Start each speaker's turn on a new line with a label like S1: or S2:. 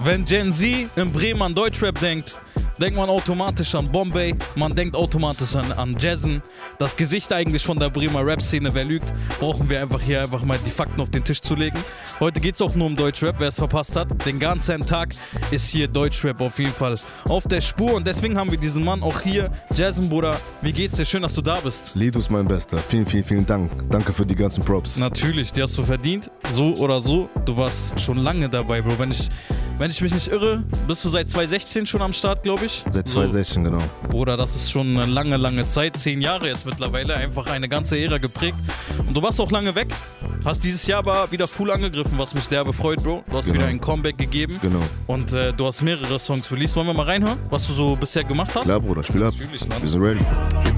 S1: Wenn Gen Z in Bremen an Deutschrap denkt, denkt man automatisch an Bombay, man denkt automatisch an Jazzen. Das Gesicht eigentlich von der Bremer Rap-Szene, wer lügt, brauchen wir hier einfach mal die Fakten auf den Tisch zu legen. Heute geht es auch nur um Deutschrap, wer es verpasst hat. Den ganzen Tag ist hier Deutschrap auf jeden Fall auf der Spur und deswegen haben wir diesen Mann auch hier. Jazzen, Bruder, wie geht's dir? Schön, dass du da bist.
S2: Lidus, mein Bester. Vielen, vielen, vielen Dank. Danke für die ganzen Props.
S1: Natürlich, die hast du verdient, so oder so. Du warst schon lange dabei, Bro. Wenn ich mich nicht irre, bist du seit 2016 schon am Start, glaube ich.
S2: Seit 2016, genau.
S1: Bruder, das ist schon eine lange, lange Zeit. 10 Jahre jetzt mittlerweile. Einfach eine ganze Ära geprägt. Und du warst auch lange weg. Hast dieses Jahr aber wieder full angegriffen, was mich derbe freut, Bro. Du hast wieder ein Comeback gegeben.
S2: Genau.
S1: Und du hast mehrere Songs released. Wollen wir mal reinhören, was du so bisher gemacht hast?
S2: Klar, Bruder, spiel ab.
S1: Natürlich, Mann.
S2: Wir sind ready.